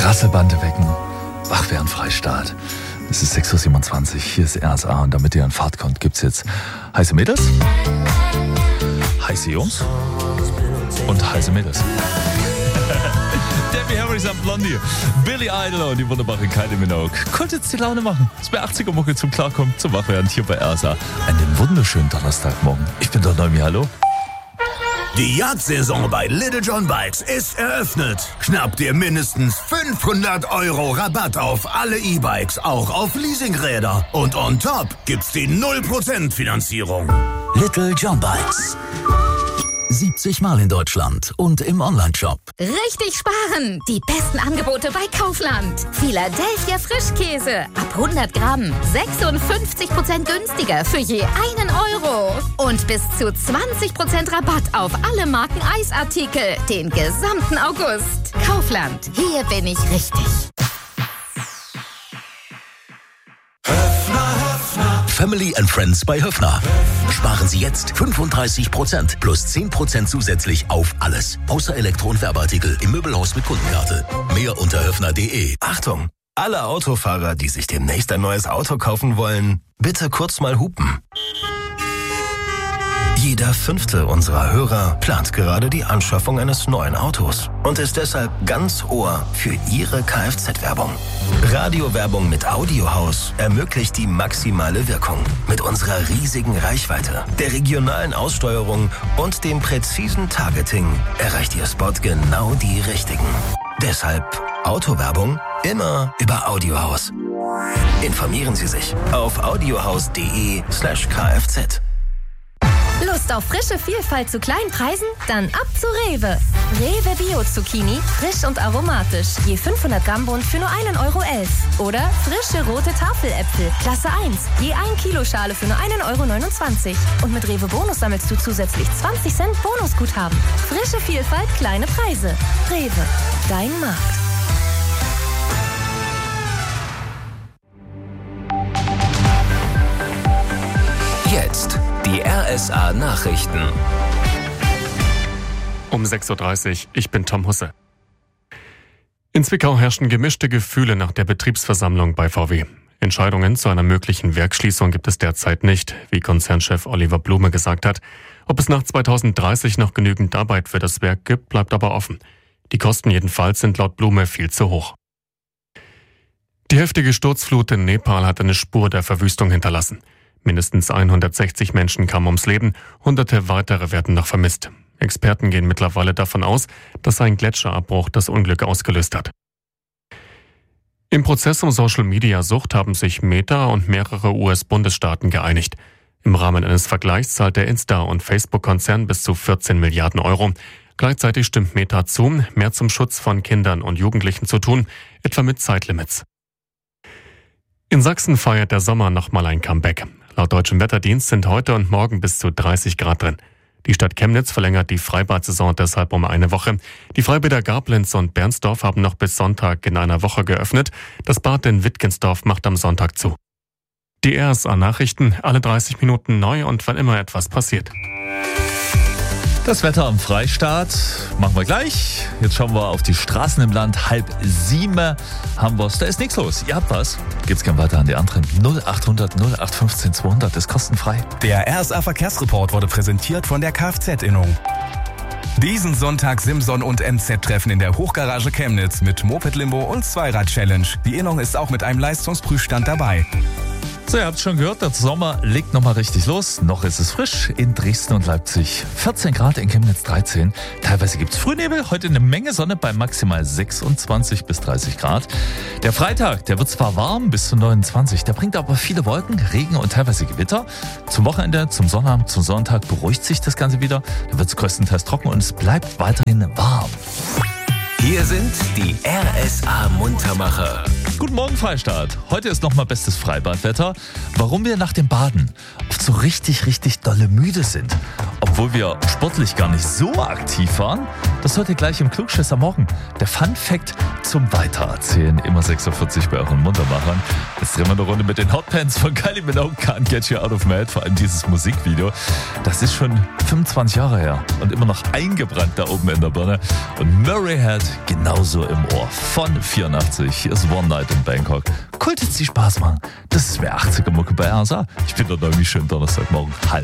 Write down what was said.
Rasselbande wecken, wach werden Freistaat. Es ist 6.27 Uhr, hier ist RSA und damit ihr in Fahrt kommt, gibt's jetzt heiße Mädels, heiße Jungs und heiße Mädels. Debbie Harry am Blondie, Billy Idol und die wunderbare Kylie Minogue. Konnte jetzt die Laune machen. Es wäre 80er Mucke zum Klarkommen, zum Wachwerden hier bei RSA. Einen wunderschönen Donnerstagmorgen. Ich bin der Neumi, hallo. Die Jagdsaison bei Little John Bikes ist eröffnet. Schnapp dir mindestens 500 € Rabatt auf alle E-Bikes, auch auf Leasingräder. Und on top gibt's die 0% Finanzierung. Little John Bikes. 70 Mal in Deutschland und im Onlineshop. Richtig sparen! Die besten Angebote bei Kaufland. Philadelphia Frischkäse. Ab 100 Gramm. 56% günstiger für je 1 €. Und bis zu 20% Rabatt auf alle Marken Eisartikel. Den gesamten August. Kaufland. Hier bin ich richtig. Family and Friends bei Höffner. Sparen Sie jetzt 35% plus 10% zusätzlich auf alles. Außer Elektro- und Werbeartikel im Möbelhaus mit Kundenkarte. Mehr unter höffner.de. Achtung! Alle Autofahrer, die sich demnächst ein neues Auto kaufen wollen, bitte kurz mal hupen. Jeder 5. unserer Hörer plant gerade die Anschaffung eines neuen Autos und ist deshalb ganz Ohr für Ihre Kfz-Werbung. Radiowerbung mit Audiohaus ermöglicht die maximale Wirkung. Mit unserer riesigen Reichweite, der regionalen Aussteuerung und dem präzisen Targeting erreicht Ihr Spot genau die Richtigen. Deshalb Autowerbung immer über Audiohaus. Informieren Sie sich auf audiohaus.de/kfz. Lust auf frische Vielfalt zu kleinen Preisen? Dann ab zu Rewe. Rewe Bio-Zucchini, frisch und aromatisch. Je 500 Gramm Bund für nur 1,11 €. Oder frische rote Tafeläpfel, Klasse 1. Je 1 Kilo Schale für nur 1,29 €. Und mit Rewe Bonus sammelst du zusätzlich 20 Cent Bonusguthaben. Frische Vielfalt, kleine Preise. Rewe, dein Markt. Jetzt die RSA-Nachrichten. Um 6.30 Uhr, ich bin Tom Husse. In Zwickau herrschen gemischte Gefühle nach der Betriebsversammlung bei VW. Entscheidungen zu einer möglichen Werksschließung gibt es derzeit nicht, wie Konzernchef Oliver Blume gesagt hat. Ob es nach 2030 noch genügend Arbeit für das Werk gibt, bleibt aber offen. Die Kosten jedenfalls sind laut Blume viel zu hoch. Die heftige Sturzflut in Nepal hat eine Spur der Verwüstung hinterlassen. Mindestens 160 Menschen kamen ums Leben, Hunderte weitere werden noch vermisst. Experten gehen mittlerweile davon aus, dass ein Gletscherabbruch das Unglück ausgelöst hat. Im Prozess um Social-Media-Sucht haben sich Meta und mehrere US-Bundesstaaten geeinigt. Im Rahmen eines Vergleichs zahlt der Insta- und Facebook-Konzern bis zu 14 Milliarden €. Gleichzeitig stimmt Meta zu, mehr zum Schutz von Kindern und Jugendlichen zu tun, etwa mit Zeitlimits. In Sachsen feiert der Sommer nochmal ein Comeback. Laut Deutschem Wetterdienst sind heute und morgen bis zu 30 Grad drin. Die Stadt Chemnitz verlängert die Freibad-Saison deshalb um eine Woche. Die Freibäder Gablenz und Bernsdorf haben noch bis Sonntag in einer Woche geöffnet. Das Bad in Wittgensdorf macht am Sonntag zu. Die RSA-Nachrichten, alle 30 Minuten neu und wann immer etwas passiert. Das Wetter am Freistaat machen wir gleich. Jetzt schauen wir auf die Straßen im Land. 6:30 haben wir es. Da ist nichts los. Ihr habt was. Geht's gern weiter an die anderen. 0800 0815 200 ist kostenfrei. Der RSA-Verkehrsreport wurde präsentiert von der Kfz-Innung. Diesen Sonntag Simson und MZ-Treffen in der Hochgarage Chemnitz mit Moped-Limbo und Zweirad-Challenge. Die Innung ist auch mit einem Leistungsprüfstand dabei. So, ihr habt es schon gehört, der Sommer legt nochmal richtig los. Noch ist es frisch in Dresden und Leipzig. 14 Grad, in Chemnitz 13. Teilweise gibt es Frühnebel, heute eine Menge Sonne bei maximal 26 bis 30 Grad. Der Freitag, der wird zwar warm bis zu 29, der bringt aber viele Wolken, Regen und teilweise Gewitter. Zum Wochenende, zum Sonnabend, zum Sonntag beruhigt sich das Ganze wieder. Da wird es größtenteils trocken und es bleibt weiterhin warm. Hier sind die RSA-Muntermacher. Guten Morgen, Freistaat. Heute ist nochmal bestes Freibadwetter. Warum wir nach dem Baden oft so richtig dolle müde sind, obwohl obwohl wir sportlich gar nicht so aktiv waren. Das heute gleich im Klugscheißer Morgen. Der Fun-Fact zum Weitererzählen. Immer 6:40 bei euren Muntermachern. Jetzt drehen wir eine Runde mit den Hotpants von Kylie Minogue, Can't Get You Out of My Head. Vor allem dieses Musikvideo. Das ist schon 25 Jahre her und immer noch eingebrannt da oben in der Birne. Und Murray hat genauso im Ohr. Von 84. Hier ist One Night in Bangkok. Cool, jetzt die Spaß machen. Das ist mir 80er Mucke bei RSA. Ich bin der Neumi, schönen Donnerstagmorgen. 7:30.